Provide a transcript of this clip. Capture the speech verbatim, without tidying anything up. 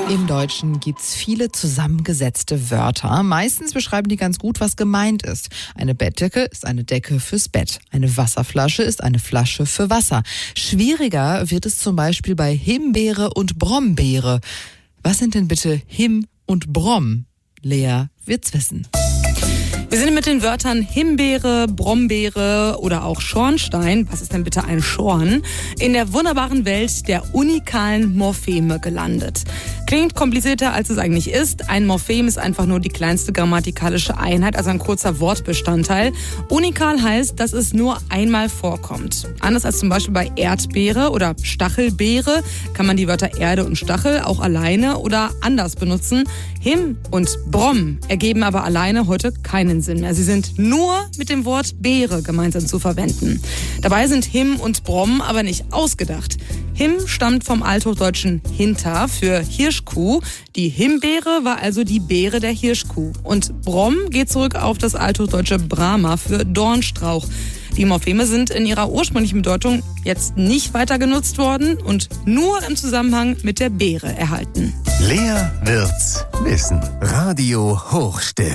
Im Deutschen gibt's viele zusammengesetzte Wörter. Meistens beschreiben die ganz gut, was gemeint ist. Eine Bettdecke ist eine Decke fürs Bett. Eine Wasserflasche ist eine Flasche für Wasser. Schwieriger wird es zum Beispiel bei Himbeere und Brombeere. Was sind denn bitte Him und Brom? Lea wird's wissen. Wir sind mit den Wörtern Himbeere, Brombeere oder auch Schornstein, was ist denn bitte ein Schorn, in der wunderbaren Welt der unikalen Morpheme gelandet. Klingt komplizierter, als es eigentlich ist. Ein Morphem ist einfach nur die kleinste grammatikalische Einheit, also ein kurzer Wortbestandteil. Unikal heißt, dass es nur einmal vorkommt. Anders als zum Beispiel bei Erdbeere oder Stachelbeere kann man die Wörter Erde und Stachel auch alleine oder anders benutzen. Him und Brom ergeben aber alleine heute keinen Sinn mehr. Sie sind nur mit dem Wort Beere gemeinsam zu verwenden. Dabei sind Him und Brom aber nicht ausgedacht. Him stammt vom althochdeutschen Hinter für Hirschkuh. Die Himbeere war also die Beere der Hirschkuh. Und Brom geht zurück auf das althochdeutsche Brahma für Dornstrauch. Die Morpheme sind in ihrer ursprünglichen Bedeutung jetzt nicht weiter genutzt worden und nur im Zusammenhang mit der Beere erhalten. Lea wird's wissen. Radio Hochstift.